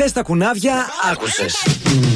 Χτες τα κουνάβια άκουσες.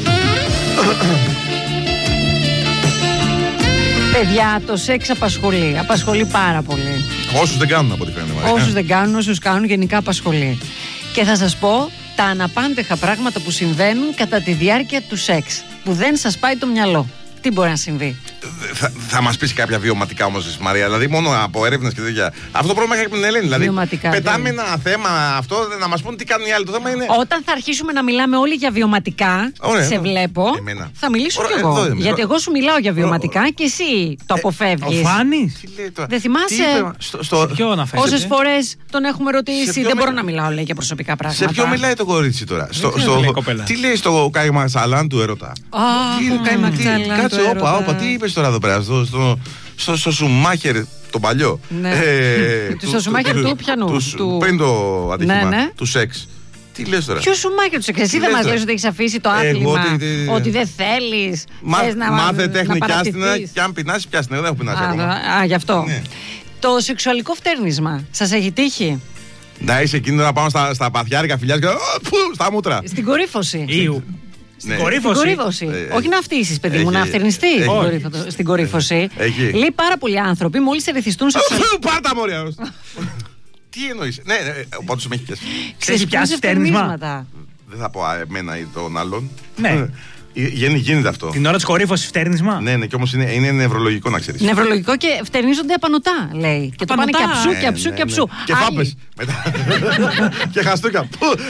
Παιδιά, το σεξ απασχολεί πάρα πολύ. Όσους δεν κάνουν, από ό,τι φαίνεται. Όσους δεν κάνουν, όσους κάνουν, γενικά απασχολεί. Και θα σας πω τα αναπάντεχα πράγματα που συμβαίνουν κατά τη διάρκεια του σεξ, που δεν σας πάει το μυαλό. Τι μπορεί να συμβεί? Θα μας πεις κάποια βιωματικά όμως, Μαρία. Δηλαδή, μόνο από έρευνες και τέτοια. Αυτό το πρόβλημα έχει από την Ελένη. Δηλαδή, βιωματικά, πετάμε ένα θέμα αυτό, να μας πούν τι κάνουν οι άλλοι. Το θέμα είναι. Όταν θα αρχίσουμε να μιλάμε όλοι για βιωματικά, ωραία, σε βλέπω, θα μιλήσω κι εγώ. Γιατί εγώ σου μιλάω για βιωματικά και εσύ το αποφεύγεις. Ο Φάνης. Δεν θυμάσαι όσες φορές τον έχουμε ρωτήσει? Δεν μπορώ να μιλάω, λέει, για προσωπικά πράγματα. Σε ποιο μιλάει το κορίτσι τώρα? Τι λέει στο Κάιμα Σαλάν του έρωτα? Κάτσε, όπα, τι είπες τώρα εδώ πέρα? Στο Σουμάχερ το παλιό. Στο Σουμάχερ του πιανού? Πριν το ατύχημα του σεξ. Τι λες τώρα? Ποιο Σουμάχερ του σεξ? Εσύ δεν μας λες ότι έχεις αφήσει το άθλημα? Ότι δεν θέλεις? Μάθε τέχνη κι άστινα, και αν πεινάσεις πιάστηνα. Εγώ δεν έχω πεινάσει ακόμα. Γι' αυτό. Το σεξουαλικό φτέρνισμα σας έχει τύχει? Να είσαι εκείνο να πάμε στα παθιάρικα φιλιά και στα μούτρα. Στην κορύφωση. Στην κορύφωση. Όχι να φτύσεις, παιδί μου, να φτερνιστείς στην κορύφωση. Λέει πάρα πολλοί άνθρωποι μόλις ερεθιστούν σε Πάρτα μωριά. Τι εννοείς? Ναι, οπότε σου με έχει πιάσει. Ξέρεις πιάσει φτέρνισμα? Δεν θα πω εμένα ή τον άλλον. Ναι. Γίνεται αυτό. Την ώρα της κορύφωσης φτέρνισμα. Ναι, και όμως είναι νευρολογικό, να ξέρεις. Νευρολογικό και φτερνίζονται απανωτά, λέει. Και το πάνε και αψού και αψού. Και φάπες. Και χαστούκια.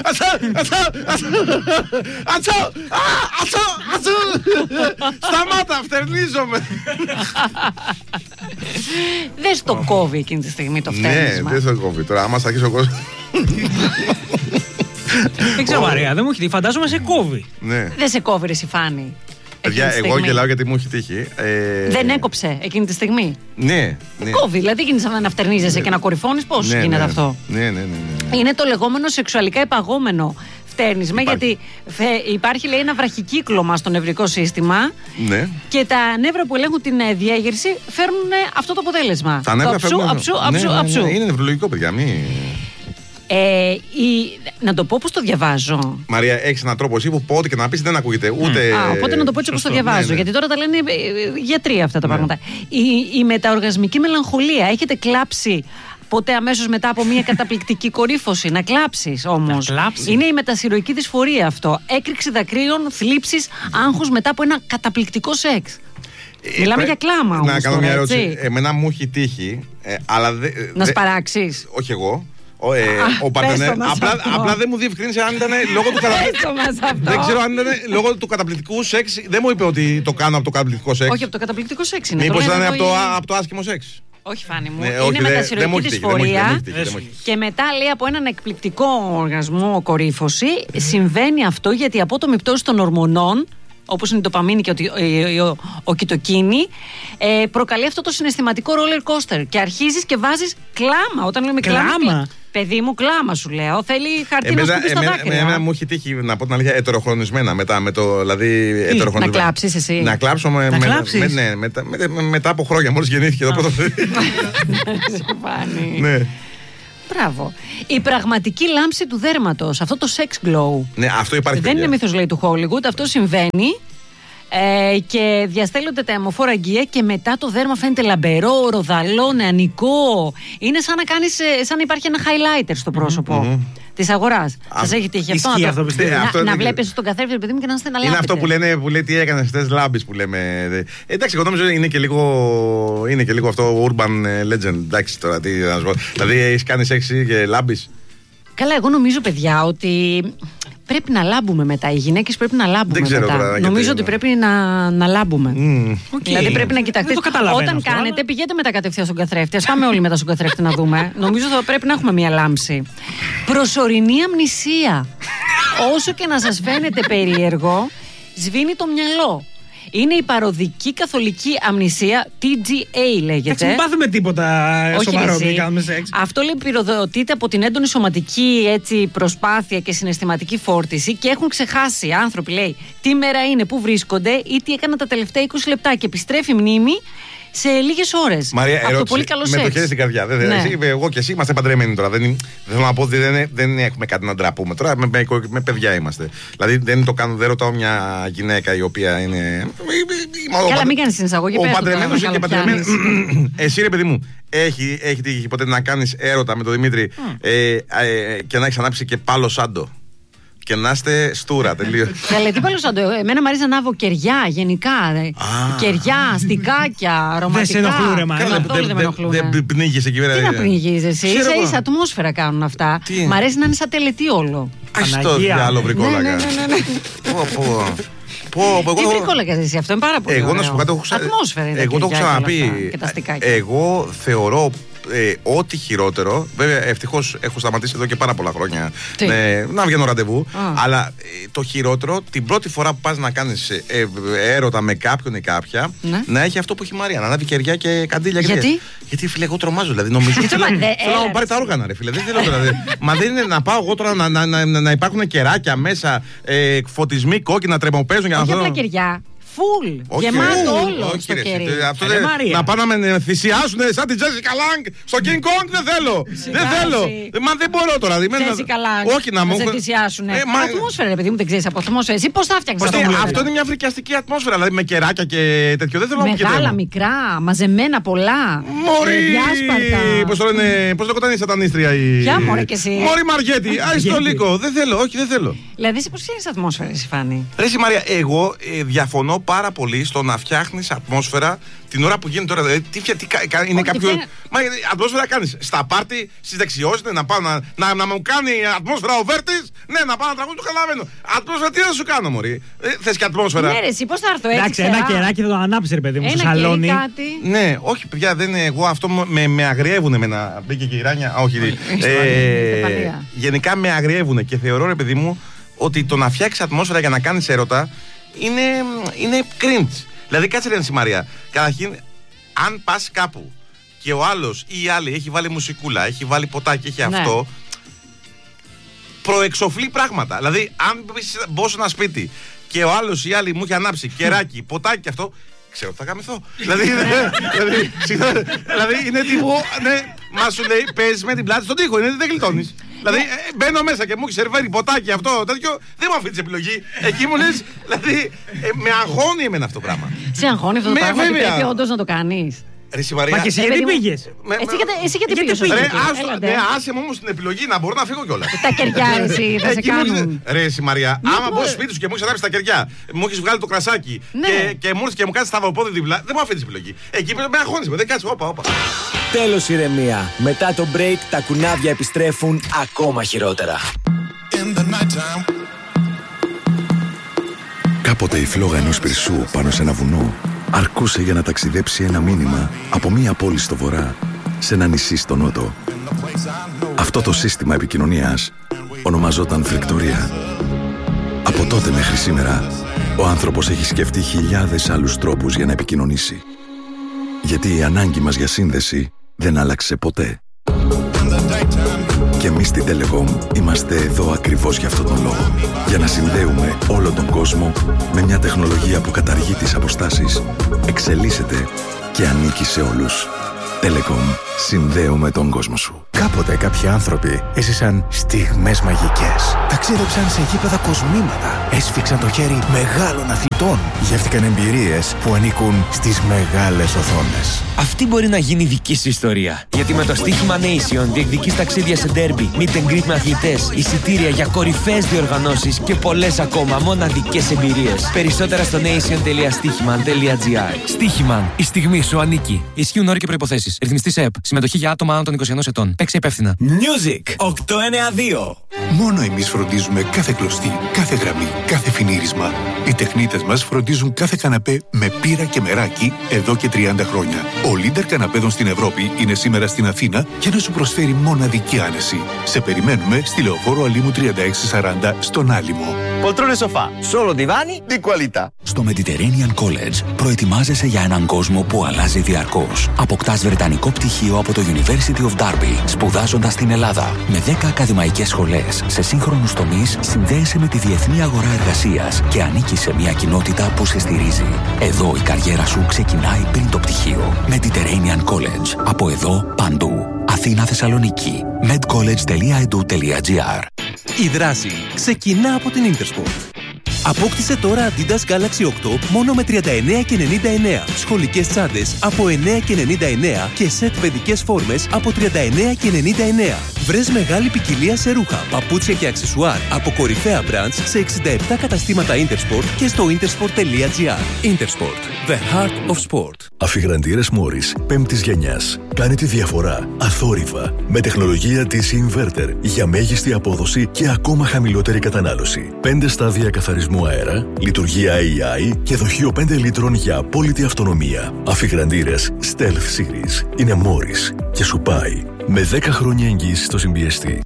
Ατσό. Σταμάτα, φτερνίζομαι. Δεν στο κόβει εκείνη τη στιγμή το φτέρνισμα? Ναι, δεν στο κόβει. Τώρα άμα θα αρχίσει ο κόσμος. Δεν ξέρω, Μαρία, δεν μου έχει τύχει. Φαντάζομαι σε κόβει. Δεν σε κόβει, ρε Φάνη? Παιδιά, εγώ γελάω γιατί μου έχει τύχει. Δεν έκοψε εκείνη τη στιγμή? Ναι. Κόβει, δηλαδή γίνεται να φτερνίζεσαι και να κορυφώνεις. Πώς γίνεται αυτό? Ναι. Είναι το λεγόμενο σεξουαλικά υπαγόμενο φτέρνισμα, γιατί υπάρχει, λέει, ένα βραχικύκλωμα στο νευρικό σύστημα. Ναι. Και τα νεύρα που ελέγχουν την διέγερση φέρνουν αυτό το αποτέλεσμα. Τα νεύρα αψού. Είναι νευρολογικό, παιδιά. Να το πω πώς το διαβάζω. Μαρία, έχεις έναν τρόπο εσύ που πω ό,τι και να πεις δεν ακούγεται ούτε. Οπότε να το πω έτσι όπως το διαβάζω. Γιατί τώρα τα λένε γιατροί αυτά τα πράγματα. Η μεταοργασμική μελαγχολία. Έχετε κλάψει ποτέ αμέσως μετά από μια καταπληκτική κορύφωση? Να κλάψεις όμως. Είναι η μετασυρωική δυσφορία αυτό. Έκρηξη δακρύων, θλίψεις, άγχους μετά από ένα καταπληκτικό σεξ. Μιλάμε για κλάμα όμως. Να κάνω μια ερώτηση. Εμένα μου έχει τύχει. Να σπαράξεις? Όχι εγώ. Ο παρτενέρ. Απλά δεν μου διευκρίνησε αν ήταν λόγω του καταπληκτικού. Δεν ξέρω αν ήταν λόγω του καταπληκτικού σεξ. Δεν μου είπε ότι το κάνω από το καταπληκτικό σεξ. Όχι, από το καταπληκτικό σεξ είναι. Μήπως ήταν από το άσχημο σεξ? Όχι, Φάνη μου. Είναι μετασυρωική δυσφορία. Και μετά, λέει, από έναν εκπληκτικό οργασμό κορύφωση συμβαίνει αυτό, γιατί η απότομη πτώση των ορμονών, όπως είναι η ντοπαμίνη και ο κιτοκίνη, προκαλεί αυτό το συναισθηματικό roller coaster. Και αρχίζεις και βάζεις κλάμα. Όταν λέμε κλάμα. Παιδί μου, κλάμα σου λέω. Θέλει χαρτί να σκουπίσει τα δάκρυα. Εμένα μου έχει τύχει, να πω την αλήθεια, ετεροχρονισμένα μετά. Να κλάψεις εσύ? Να κλάψω μετά από χρόνια, μόλις γεννήθηκε το πρώτο παιδί. Ναι. Μπράβο. Η πραγματική λάμψη του δέρματος, αυτό το sex glow. Ναι, αυτό υπάρχει. Δεν είναι μύθος, λέει, του Hollywood. Αυτό συμβαίνει. Και διαστέλλονται τα αιμοφόρα αγγεία και μετά το δέρμα φαίνεται λαμπερό, ροδαλό, νεανικό. Είναι σαν να υπάρχει ένα highlighter στο πρόσωπο της αγοράς. Σας έχει τύχει αυτό? Να βλέπεις στον καθρέφτη, παιδί μου, και να είστε να λάμπετε. Είναι αυτό που λέει τι έκανες χτες, λάμπεις, που λέμε. Εντάξει, εγώ νομίζω είναι και λίγο αυτό urban legend. Εντάξει τώρα, τι να σου πω. Δηλαδή έχεις κάνει σεξ και λάμπεις? Καλά, εγώ νομίζω, παιδιά, ότι πρέπει να λάμπουμε μετά. Οι γυναίκες πρέπει να λάμπουμε μετά. Νομίζω ότι πρέπει να λάμπουμε. Δηλαδή πρέπει να κοιτάξετε. Όταν κάνετε, πηγαίνετε μετά κατευθείαν στον καθρέφτη. Ας πάμε όλοι μετά στον καθρέφτη να δούμε. Νομίζω ότι πρέπει να έχουμε μία λάμψη. Προσωρινή αμνησία. Όσο και να σας φαίνεται περίεργο, σβήνει το μυαλό. Είναι η παροδική καθολική αμνησία, TGA λέγεται. Έτσι, μην πάθουμε τίποτα σοβαρό όταν κάνουμε σεξ. Αυτό, λέει, πυροδοτείται από την έντονη σωματική, έτσι, προσπάθεια και συναισθηματική φόρτιση και έχουν ξεχάσει άνθρωποι, λέει, τι μέρα είναι, πού βρίσκονται ή τι έκαναν τα τελευταία 20 λεπτά και επιστρέφει η μνήμη σε λίγες ώρες. Μαρία, από το πολύ καλό σεξ. Με το χέρι στην καρδιά. Εγώ και εσύ είμαστε παντρεμένοι τώρα. Δεν θέλω να πω ότι δεν έχουμε κάτι να ντραπούμε. Τώρα με παιδιά είμαστε. Δηλαδή δεν ρωτάω μια γυναίκα η οποία είναι. Καλά, μην κάνεις την εισαγωγή. Ο παντρεμένος και παντρεμένη. Εσύ, ρε παιδί μου, έχει τύχει ποτέ να κάνεις έρωτα με τον Δημήτρη και να έχεις ανάψει και πάλο σάντο? Και να είστε στούρα τελείως. Καλά, τι πάλο σάντο? Εμένα μου αρέσει να ανάβω κεριά γενικά. Κεριά, αστικάκια, ρομαντικά. Δεν σε ενοχλούν, δεν πνίγεις εκεί πέρα. Τι να πνίγεις εσύ? Ίσα ατμόσφαιρα κάνουν αυτά. Μ' αρέσει να είναι σαν τελετή όλο. Αυτό διάλογο βρικόλακα. Τι βρικόλακας εσύ, αυτό είναι πάρα πολύ. Εγώ να σου πω κάτι, ατμόσφαιρα είναι. Εγώ το έχω ξαναπεί. Εγώ θεωρώ ό,τι χειρότερο. Βέβαια, ευτυχώς έχω σταματήσει εδώ και πάρα πολλά χρόνια να βγαίνω ραντεβού. Αλλά το χειρότερο, την πρώτη φορά που πας να κάνεις έρωτα με κάποιον ή κάποια, να έχει αυτό που έχει η Μαρία. Να ανάβει κεριά και καντήλια. Γιατί φίλε, εγώ τρομάζω. Δηλαδή, νομίζω ότι θέλω να μου πάρει τα όργανα, ρε φίλε. Δεν θέλω δηλαδή. Μα δεν είναι να πάω εγώ τώρα να υπάρχουν κεράκια μέσα, φωτισμοί κόκκινα τρεμοπαίζουν. Όχι απλά κεριά. Φουλ, γεμάτο όλο στο κερί. Να πάνε να με θυσιάσουν σαν την Τζέσικα Λάγκ στο King Kong, δεν θέλω. Δεν θέλω. Μα δεν μπορώ τώρα. Τζέσικα Λάγκ, όχι να σε θυσιάσουν. Ατμόσφαιρα, ρε παιδί μου, δεν ξέρεις από ατμόσφαιρα. Εσύ πώς θα φτιάξεις? Αυτό είναι μια φρικιαστική ατμόσφαιρα, δηλαδή με κεράκια και τέτοιο. Δεν θέλω να πω. Μεγάλα, μικρά, μαζεμένα πολλά. Μωρή! Πώς λέγονταν η σατανίστρια η. Ποια μωρή και εσύ? Μωρή Μαριέτη, αριστολίκο. Δεν θέλω, όχι, δεν θέλω. Δηλαδή, εσύ πώς φτιάχνεις ατμόσφαιρα, εσύ Φάνη? Ρε Μαρία, εγώ διαφωνώ πάρα πολύ στο να φτιάχνεις ατμόσφαιρα την ώρα που γίνεται τώρα. Δηλαδή, είναι κάποιο. Μα ατμόσφαιρα κάνεις στα πάρτι, στις δεξιότητες, να πάω να μου κάνει ατμόσφαιρα ο Βέρτης. Ναι, να πάω να τραγουδήσω, το καταλαβαίνω. Ατμόσφαιρα τι θα σου κάνω, μωρή? Θες και ατμόσφαιρα? Ναι, ρε, εσύ πώς θα έρθω έτσι? Εντάξει, ένα κεράκι θα το ανάψει, ρε παιδί μου, στο σαλόνι. Ναι, όχι, παιδιά, δεν είναι. Εγώ αυτό με αγριεύουν εμένα. Μπήκε και η Ράνια. Όχι. Γενικά με αγριεύουν και θεωρώ, ρε παιδί μου, ότι το να φτιάξεις ατμόσφαιρα για να κάνεις έρωτα είναι cringe. Δηλαδή, κάτσε ρε Μαρία. Καταρχήν, αν πας κάπου και ο άλλος ή η άλλη έχει βάλει μουσικούλα, έχει βάλει ποτάκι, έχει αυτό, προεξοφλεί πράγματα. Δηλαδή, αν μπω σε ένα σπίτι και ο άλλος ή η άλλη μου έχει ανάψει κεράκι, ποτάκι και αυτό, ξέρω ότι θα γαμηθώ. Δηλαδή είναι τύπου. Μα σου λέει, παίζεις με την πλάτη στον τοίχο, δεν γλιτώνεις. Δηλαδή, μπαίνω μέσα και μου έχει σερβέρει ποτάκι αυτό, τέτοιο. Δεν μου αφήνει επιλογή. Εκεί μου λες, δηλαδή, με αγχώνει εμένα αυτό το πράγμα. Σε αγχώνει αυτό το πράγμα? Πρέπει όντως να το κάνεις? Μα και εσύ γιατί πήγες? Εσύ γιατί πήγες? Άσε μου όμως την επιλογή να μπορώ να φύγω κιόλας. Τα κεριά εσύ θα σε κάνουν. Ρε εσύ Μαρία, άμα μπω στο σπίτι σου και μου έχεις ανάψει τα κεριά, μου έχεις βγάλει το κρασάκι και μου έρθεις και μου κάνεις σταυροπόδι διπλά, δεν μου αφήνεις επιλογή. Εκεί με αγχώνεις, δεν κάτσεις, όπα. Τέλος ηρεμία. Μετά το break τα κουνάβια επιστρέφουν ακόμα χειρότερα. Κάποτε η φλόγα ενός πυρσού πάνω σε ένα βουνό αρκούσε για να ταξιδέψει ένα μήνυμα από μία πόλη στο βορρά σε ένα νησί στο νότο. Αυτό το σύστημα επικοινωνίας ονομαζόταν φρικτορία. Από τότε μέχρι σήμερα, ο άνθρωπος έχει σκεφτεί χιλιάδες άλλους τρόπους για να επικοινωνήσει. Γιατί η ανάγκη μας για σύνδεση δεν άλλαξε ποτέ. Και εμείς στην Telecom είμαστε εδώ ακριβώς για αυτόν τον λόγο. Για να συνδέουμε όλο τον κόσμο με μια τεχνολογία που καταργεί τις αποστάσεις, εξελίσσεται και ανήκει σε όλους. Telecom. Συνδέουμε τον κόσμο σου. Κάποτε κάποιοι άνθρωποι έζησαν στιγμές μαγικές. Ταξίδεψαν σε γήπεδα κοσμήματα. Έσφιξαν το χέρι μεγάλων αθλητών. Γεύτηκαν εμπειρίες που ανήκουν στις μεγάλες οθόνες. Αυτή μπορεί να γίνει δική σου ιστορία. Γιατί με το στοίχημα Nation διεκδικείς ταξίδια σε ντέρμπι, meet and greet με αθλητές, εισιτήρια για κορυφαίες διοργανώσεις και πολλές ακόμα μοναδικές εμπειρίες. Περισσότερα στο nation.stichiman.gr. Stichiman. Η στιγμή σου ανήκει. Ισχύουν όροι και προϋποθέσεις. Ρυθμιστής ΕΕΠ. Συμμετοχή για άτομα άνω των 21 ετών. Παίξε υπεύθυνα. Music 892. Μόνο εμείς φροντίζουμε κάθε κλωστή, κάθε γραμμή, κάθε φινίρισμα. Οι τεχνίτες μας φροντίζουν κάθε καναπέ με πύρα και μεράκι εδώ και 30 χρόνια. Ο leader καναπέδων στην Ευρώπη είναι σήμερα στην Αθήνα για να σου προσφέρει μοναδική άνεση. Σε περιμένουμε στη Λεωφόρο Αλήμου 3640 στον Άλυμο. Poltrone sofà, solo divani di qualità. Στο Mediterranean College προετοιμάζεσαι για έναν κόσμο που αλλάζει διαρκώς. Αποκτάς βρετανικό πτυχίο από το University of Derby, σπουδάζοντας στην Ελλάδα. Με 10 ακαδημαϊκές σχολές, Σε σύγχρονους τομείς συνδέεσαι με τη διεθνή αγορά εργασίας και ανήκεις σε μια κοινότητα που σε στηρίζει. Εδώ η καριέρα σου ξεκινάει πριν το πτυχίο. Mediterranean College. Από εδώ παντού. Αθήνα, Θεσσαλονίκη. medcollege.edu.gr. Η δράση ξεκινά από την Intersport. Απόκτησε τώρα Adidas Galaxy 8 μόνο με 39,99. Σχολικές τσάντες από 9,99 και σετ παιδικές φόρμες από 39,99. Βρες μεγάλη ποικιλία σε ρούχα, παπούτσια και αξεσουάρ από κορυφαία brands σε 67 καταστήματα Intersport και στο intersport.gr. Intersport. The heart of sport. Αφιγραντήρες Morris 5ης γενιάς. Κάνε τη διαφορά αθόρυβα με τεχνολογία DC Inverter για μέγιστη απόδοση και ακόμα χαμηλότερη κατανάλωση. 5 στάδια καθαρισμού αέρα, λειτουργία AI και δοχείο 5 λίτρων για απόλυτη αυτονομία. Αφιγραντήρες Stealth Series είναι Morris και σου πάει με 10 χρόνια εγγύηση στο συμπιεστή.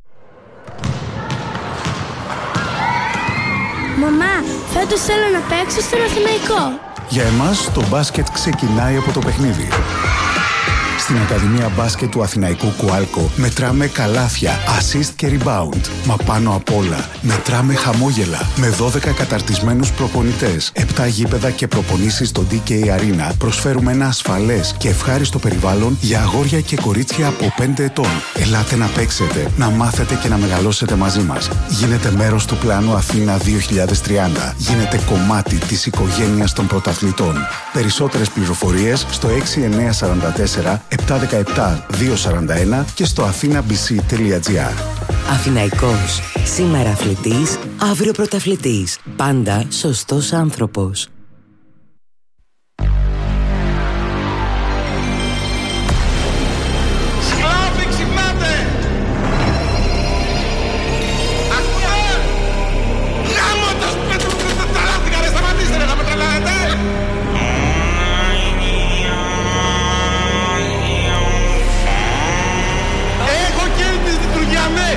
Μαμά, φέτος θέλω να παίξω στον Αθηναϊκό. Για εμάς το μπάσκετ ξεκινάει από το παιχνίδι. Στην Ακαδημία Μπάσκετ του Αθηναϊκού Κουάλκο μετράμε καλάθια, assist και rebound. Μα πάνω απ' όλα μετράμε χαμόγελα. Με 12 καταρτισμένους προπονητές, 7 γήπεδα και προπονήσεις στο DK Arena προσφέρουμε ένα ασφαλές και ευχάριστο περιβάλλον για αγόρια και κορίτσια από 5 ετών. Ελάτε να παίξετε, να μάθετε και να μεγαλώσετε μαζί μας. Γίνετε μέρος του πλάνου Αθήνα 2030. Γίνετε κομμάτι της οικογένειας των πρωταθλητών. Περισσότερες πληροφορίες στο 6944 717-241 και στο athenabc.gr. Αθηναϊκός. Σήμερα αθλητής, αύριο πρωταθλητής. Πάντα σωστός άνθρωπος. Σκλάβοι, ξυπνάτε! Ακούτε! Γάμωτος! Τρελάθηκα ρε, σταματήστε ρε, θα με τρελαίνετε!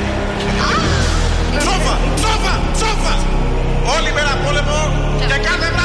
Ψόφα! Όλη μέρα πόλεμο και κάθε